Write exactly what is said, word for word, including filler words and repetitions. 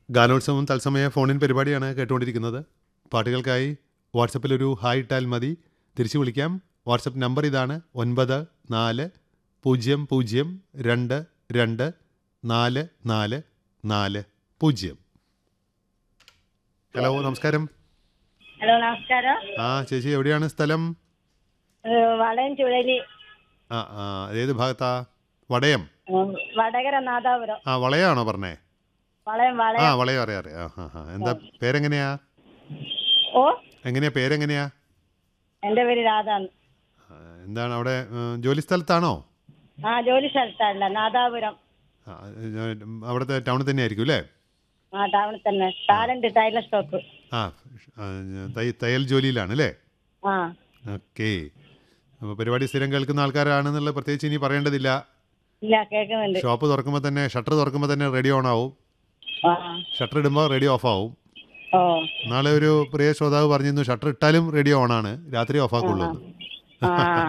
ഗാനോത്സവം തത്സമയ ഫോണിൻ പരിപാടിയാണ് കേട്ടുകൊണ്ടിരിക്കുന്നത്. പാട്ടുകൾക്കായി വാട്സപ്പിലൊരു ഹായ് ഇട്ടാൽ മതി. തിരിച്ചു വിളിക്കാം. വാട്സപ്പ് നമ്പർ ഇതാണ്: ഒൻപത് നാല് പൂജ്യം പൂജ്യം രണ്ട് രണ്ട് നാല് നാല് നാല് പൂജ്യം. ഹലോ, നമസ്കാരം. ഹലോ, നമസ്കാരം. ആ ചേച്ചി, എവിടെയാണ് സ്ഥലം? ഏഹ് വളയം ചുഴലി. ആ ആ ഏത് ഭാഗത്താ? വടയം? ഉം, വടകര നാദാപുരം. ആ, വളയാണോ പറഞ്ഞേ? വളയം ആ, വളയം. വളയം അറിയാം അറിയാം. ആ ഹാ ഹാ എന്താ പേരെങ്ങനെയാ? ഓ, എങ്ങനെയാ പേരെങ്ങനെയാ? എന്റെ പേര് രാധാന്ന്. ആ, എന്താണ് അവിടെ ഉം, ജോലി സ്ഥലത്താണോ? ആ, ജോലി സ്ഥലത്തല്ല, നാദാപുരം. ആ, അവിടുത്തെ ടൗണിൽ തന്നെ ആയിരിക്കും അല്ലേ? ആ, ടൗണിൽ തന്നെ. Talent Taylor shop. ആ, ആ, തയ്യ- തയ്യൽ ജോലിയിലാണ് അല്ലേ? ആ, ഓക്കെ. അപ്പോൾ പരിപാടി സ്ഥിരം കേൾക്കുന്ന ആൾക്കാരാണെന്നുള്ള പ്രത്യേകിച്ച് ഇനി പറയേണ്ടതില്ല. ഇല്ല, കേൾക്കുന്നുണ്ട്. ഷോപ്പ് തുറക്കുമ്പോൾ തന്നെ, ഷട്ടർ തുറക്കുമ്പോൾ തന്നെ റേഡിയോ ഓൺ ആവും. ആ, ഷട്ടർ ഇടുമ്പോൾ റേഡിയോ ഓഫ് ആവും. ഓ, നാളെ ഒരു പ്രിയ ശ്രോതാവ് പറഞ്ഞിരുന്നു ഷട്ടർ ഇട്ടാലും റേഡിയോ ഓണാണ്, രാത്രി ഓഫ് ആക്കുള്ളൂ എന്ന്. ആ